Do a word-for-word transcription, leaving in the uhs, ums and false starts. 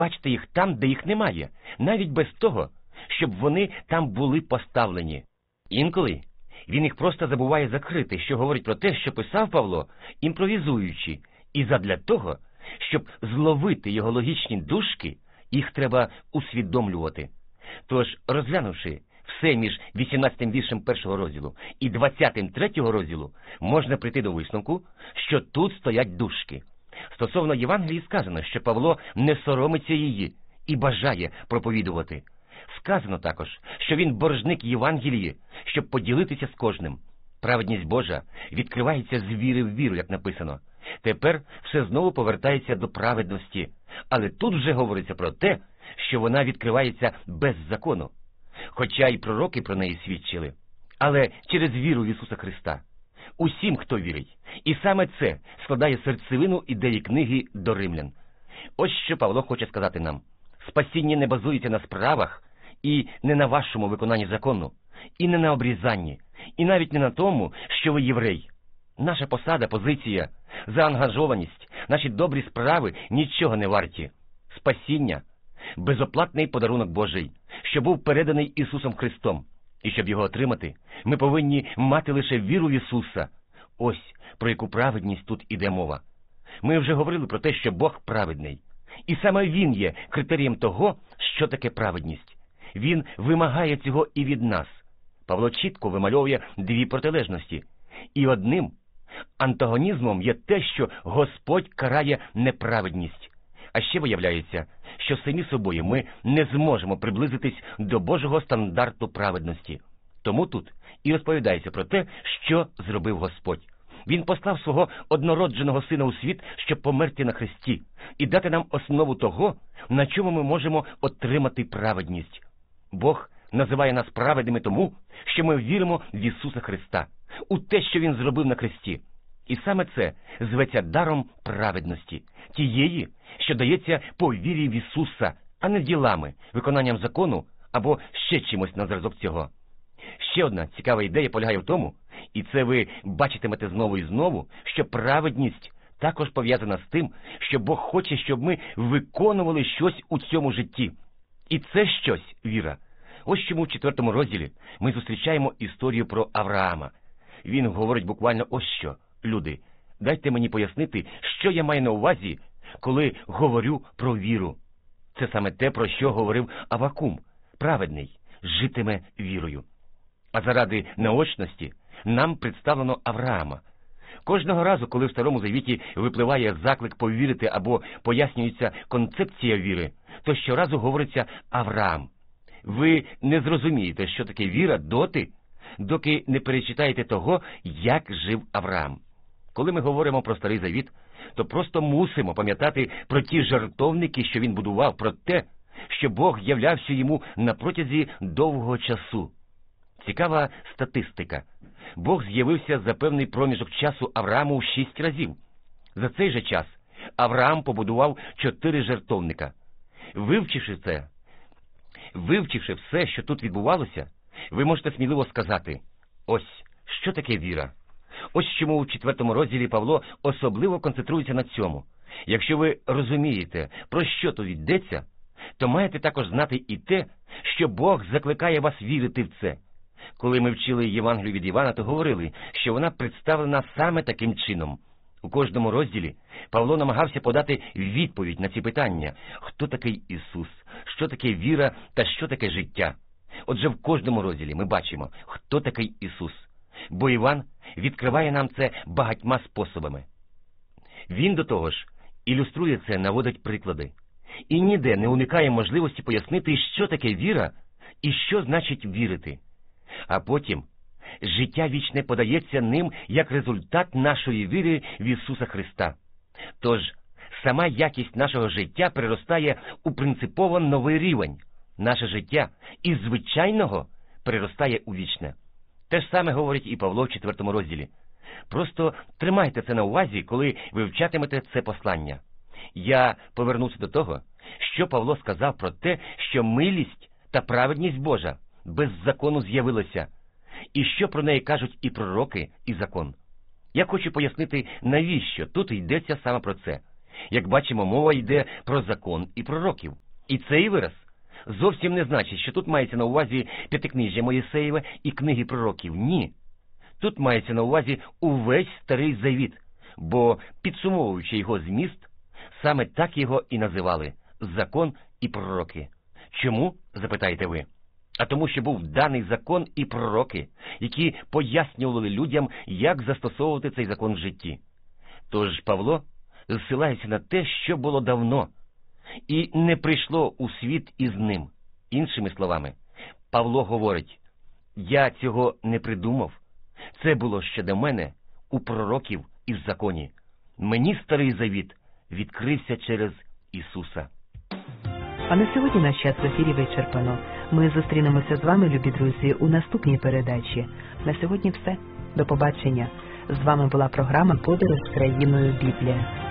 бачити їх там, де їх немає, навіть без того, щоб вони там були поставлені. Інколи він їх просто забуває закрити, що говорить про те, що писав Павло, імпровізуючи, і задля того, щоб зловити його логічні дужки, їх треба усвідомлювати. Тож, розглянувши все між вісімнадцятим віршем першого розділу і двадцятим третього розділу, можна прийти до висновку, що тут стоять дужки. Стосовно Євангелії сказано, що Павло не соромиться її і бажає проповідувати. Сказано також, що він боржник Євангелії, щоб поділитися з кожним. Праведність Божа відкривається з віри в віру, як написано. Тепер все знову повертається до праведності. Але тут вже говориться про те, що вона відкривається без закону. Хоча й пророки про неї свідчили. Але через віру в Ісуса Христа. Усім, хто вірить. І саме це складає серцевину ідеї книги до римлян. Ось що Павло хоче сказати нам. Спасіння не базується на справах, і не на вашому виконанні закону, і не на обрізанні, і навіть не на тому, що ви єврей. Наша посада, позиція, заангажованість, наші добрі справи нічого не варті. Спасіння – безоплатний подарунок Божий, що був переданий Ісусом Христом. І щоб його отримати, ми повинні мати лише віру в Ісуса. Ось про яку праведність тут іде мова. Ми вже говорили про те, що Бог праведний. І саме Він є критерієм того, що таке праведність. Він вимагає цього і від нас. Павло чітко вимальовує дві протилежності. І одним антагонізмом є те, що Господь карає неправедність. А ще виявляється, що самі собою ми не зможемо приблизитись до Божого стандарту праведності. Тому тут і розповідається про те, що зробив Господь. Він послав свого однородженого Сина у світ, щоб померти на хресті, і дати нам основу того, на чому ми можемо отримати праведність. Бог називає нас праведними тому, що ми віримо в Ісуса Христа, у те, що Він зробив на хресті. І саме це зветься даром праведності, тієї, що дається по вірі в Ісуса, а не ділами, виконанням закону або ще чимось на зразок цього. Ще одна цікава ідея полягає в тому, і це ви бачитимете знову і знову, що праведність також пов'язана з тим, що Бог хоче, щоб ми виконували щось у цьому житті. І це щось віра. Ось чому в четвертому розділі ми зустрічаємо історію про Авраама. Він говорить буквально ось що. Люди, дайте мені пояснити, що я маю на увазі, коли говорю про віру. Це саме те, про що говорив Авакум. Праведний житиме вірою. А заради наочності нам представлено Авраама. Кожного разу, коли в Старому Завіті випливає заклик повірити або пояснюється концепція віри, то щоразу говориться Авраам. Ви не зрозумієте, що таке віра доти, доки не перечитаєте того, як жив Авраам. Коли ми говоримо про Старий Завіт, то просто мусимо пам'ятати про ті жертовники, що він будував, про те, що Бог являвся йому на протязі довгого часу. Цікава статистика. Бог з'явився за певний проміжок часу Аврааму шість разів. За цей же час Авраам побудував чотири жертовника. Вивчивши це, вивчивши все, що тут відбувалося, ви можете сміливо сказати, ось, що таке віра. Ось чому у четвертому розділі Павло особливо концентрується на цьому. Якщо ви розумієте, про що тут йдеться, то маєте також знати і те, що Бог закликає вас вірити в це. Коли ми вчили Євангелію від Івана, то говорили, що вона представлена саме таким чином. У кожному розділі Павло намагався подати відповідь на ці питання. Хто такий Ісус? Що таке віра та що таке життя? Отже, в кожному розділі ми бачимо, хто такий Ісус. Бо Іван відкриває нам це багатьма способами. Він до того ж ілюструє це, наводить приклади. І ніде не уникає можливості пояснити, що таке віра і що значить вірити. А потім життя вічне подається ним як результат нашої віри в Ісуса Христа. Тож, сама якість нашого життя переростає у принципово новий рівень. Наше життя із звичайного переростає у вічне. Те ж саме говорить і Павло в четвертому розділі. Просто тримайте це на увазі, коли вивчатимете це послання. Я повернуся до того, що Павло сказав про те, що милість та праведність Божа без закону з'явилася, і що про неї кажуть і пророки, і закон. Я хочу пояснити, навіщо тут йдеться саме про це. Як бачимо, мова йде про закон і пророків. І цей вираз зовсім не значить, що тут мається на увазі п'ятикнижжя Моїсеєве і книги пророків. Ні. Тут мається на увазі увесь Старий Завіт, бо, підсумовуючи його зміст, саме так його і називали – закон і пророки. Чому, запитаєте ви? А тому, що був даний закон і пророки, які пояснювали людям, як застосовувати цей закон в житті. Тож Павло зсилається на те, що було давно, і не прийшло у світ із ним. Іншими словами, Павло говорить: «Я цього не придумав, це було ще до мене у пророків і в законі. Мені Старий Завіт відкрився через Ісуса». А на сьогодні наш час в ефірі вичерпано. Ми зустрінемося з вами, любі друзі, у наступній передачі. На сьогодні все. До побачення. З вами була програма «Подорож країною Біблія».